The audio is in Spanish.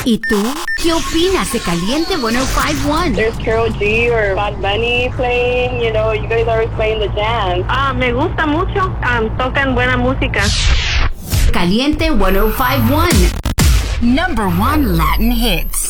¿Y tú? ¿Qué opinas de Caliente 105.1? There's Karol G or Bad Bunny playing, you know, you guys are always playing the jams. Me gusta mucho, tocan buena música. Caliente 105.1, #1 Latin hits.